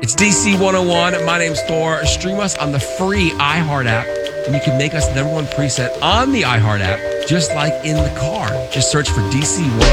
It's DC 101. My name's Thor. Stream us on the free iHeart app, and you can make us the #1 preset on the iHeart app, just like in the car. Just search for DC 101.